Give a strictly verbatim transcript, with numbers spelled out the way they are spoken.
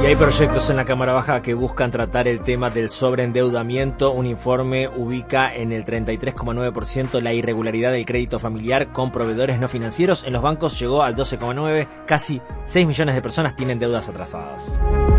Y hay proyectos en la Cámara Baja que buscan tratar el tema del sobreendeudamiento. Un informe ubica en el treinta y tres coma nueve por ciento la irregularidad del crédito familiar con proveedores no financieros. En los bancos llegó al doce coma nueve por ciento. Casi seis millones de personas tienen deudas atrasadas.